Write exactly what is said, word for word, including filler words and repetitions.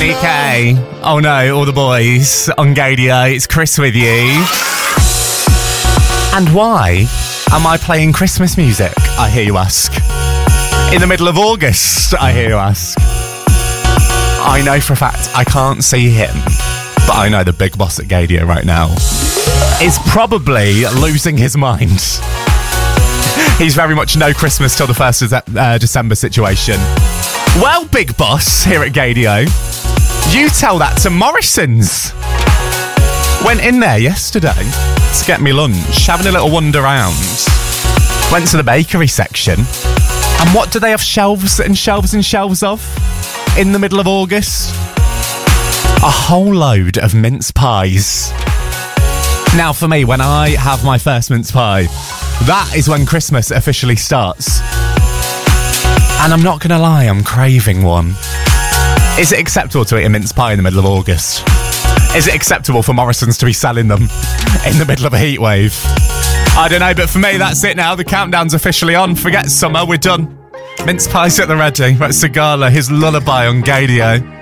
Anthony K. Oh no, all the boys on Gadio. It's Chris with you. And why am I playing Christmas music, I hear you ask? In the middle of August, I hear you ask. I know for a fact I can't see him, but I know the big boss at Gadio right now is probably losing his mind. He's very much no Christmas till the first of uh, December situation. Well, big boss here at Gadio, you tell that to Morrison's. Went in there yesterday to get me lunch, having a little wander around. Went to the bakery section, and what do they have shelves and shelves and shelves of in the middle of August? A whole load of mince pies. Now for me, when I have my first mince pie, that is when Christmas officially starts. And I'm not going to lie, I'm craving one. Is it acceptable to eat a mince pie in the middle of August? Is it acceptable for Morrison's to be selling them in the middle of a heatwave? I don't know, but for me, that's it now. The countdown's officially on. Forget summer, we're done. Mince pies at the ready. That's Sigala, his lullaby on Gadio.